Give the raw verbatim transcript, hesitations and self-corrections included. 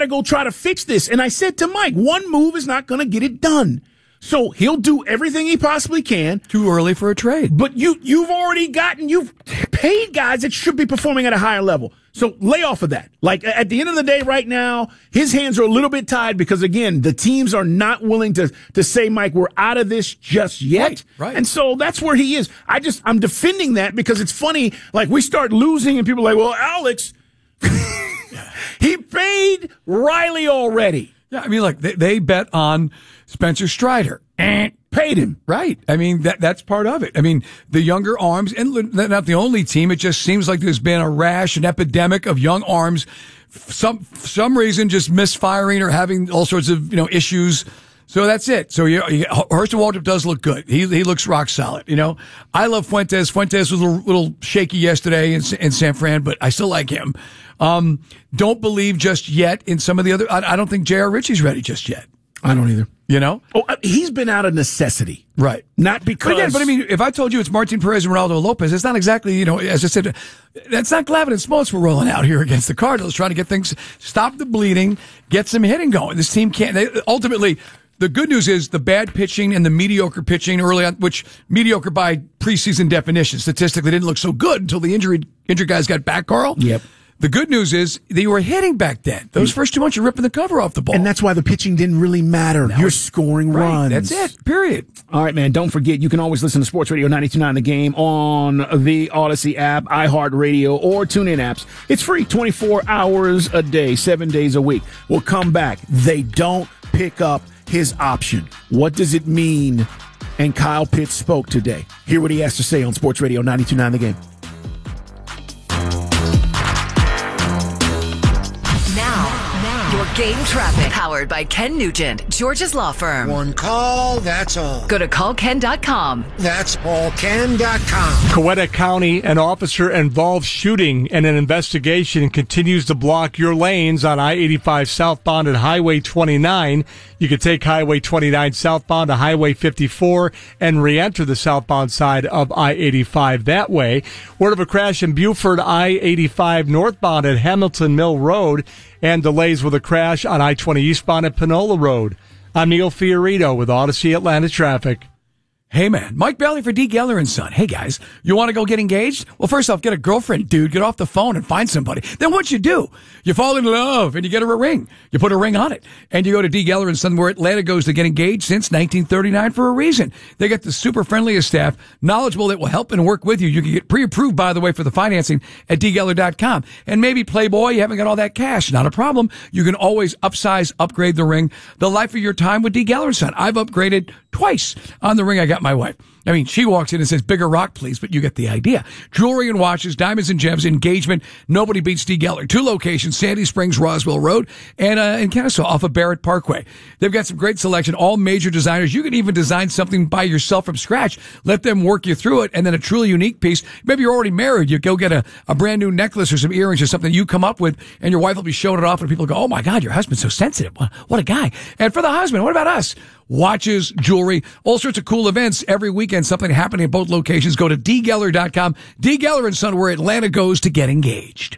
to go try to fix this. And I said to Mike, one move is not going to get it done. So he'll do everything he possibly can. Too early for a trade. But you, you've already gotten, you've paid guys that should be performing at a higher level. So lay off of that. Like, at the end of the day right now, his hands are a little bit tied because, again, the teams are not willing to, to say, Mike, we're out of this just yet. Right, right. And so that's where he is. I just, I'm defending that because it's funny. Like, we start losing and people are like, well, Alex, he paid Riley already. Yeah, I mean, look, they, they bet on Spencer Strider. And paid him. Right. I mean, that that's part of it. I mean, the younger arms, and they're not the only team. It just seems like there's been a rash, an epidemic of young arms, some for some reason just misfiring or having all sorts of, you know, issues. So that's it. So you, you, Hurston Waldrop does look good. He he looks rock solid. You know, I love Fuentes. Fuentes was a little, little shaky yesterday in, in San Fran, but I still like him. Um, don't believe just yet in some of the other. I, I don't think J R. Ritchie's ready just yet. I don't either. You know? Oh, he's been out of necessity. Right. Not because... But again, but I mean, if I told you it's Martin Perez and Ronaldo Lopez, it's not exactly, you know, as I said, that's not Glavine and Smoltz we're rolling out here against the Cardinals, trying to get things, stop the bleeding, get some hitting going. This team can't... They, ultimately, the good news is the bad pitching and the mediocre pitching early on, which mediocre by preseason definition, statistically didn't look so good until the injured, injured guys got back, Carl. Yep. The good news is they were hitting back then. Those first two months, you're ripping the cover off the ball. And that's why the pitching didn't really matter. Now you're scoring right, runs. That's it, period. All right, man, don't forget, you can always listen to Sports Radio ninety-two point nine The Game on the Odyssey app, iHeartRadio, or TuneIn apps. It's free twenty-four hours a day, seven days a week. We'll come back. They don't pick up his option. What does it mean? And Kyle Pitts spoke today. Hear what he has to say on Sports Radio ninety-two point nine The Game. Game traffic powered by Ken Nugent, George's law firm. One call, that's all. Go to call ken dot com. That's all ken dot com. Coweta County, an officer involved shooting and an investigation continues to block your lanes on I eighty-five southbound at Highway twenty-nine. You can take Highway twenty-nine southbound to Highway fifty-four and re-enter the southbound side of I eighty-five that way. Word of a crash in Buford, I eighty-five northbound at Hamilton Mill Road, and delays with a crash on I twenty eastbound at Panola Road. I'm Neil Fiorito with Odyssey Atlanta Traffic. Hey, man. Mike Bailey for D. Geller and Son. Hey, guys, you want to go get engaged? Well, first off, get a girlfriend, dude. Get off the phone and find somebody. Then what you do? You fall in love and you get her a ring. You put a ring on it. And you go to D. Geller and Son, where Atlanta goes to get engaged since nineteen thirty-nine for a reason. They got the super friendliest staff, knowledgeable that will help and work with you. You can get pre-approved, by the way, for the financing at d geller dot com. And maybe, Playboy, you haven't got all that cash. Not a problem. You can always upsize, upgrade the ring. The life of your time with D. Geller and Son. I've upgraded twice on the ring I got my wife. I mean, she walks in and says, bigger rock, please, but you get the idea. Jewelry and watches, diamonds and gems, engagement. Nobody beats D. Geller. Two locations, Sandy Springs, Roswell Road, and uh, in Kennesaw off of Barrett Parkway. They've got some great selection, all major designers. You can even design something by yourself from scratch. Let them work you through it, and then a truly unique piece. Maybe you're already married. You go get a, a brand new necklace or some earrings or something you come up with, and your wife will be showing it off, and people go, oh, my God, your husband's so sensitive. What, what a guy. And for the husband, what about us? Watches, jewelry, all sorts of cool events every weekend, something happening at both locations. Go to d geller dot com. D. Geller and Son, where Atlanta goes to get engaged.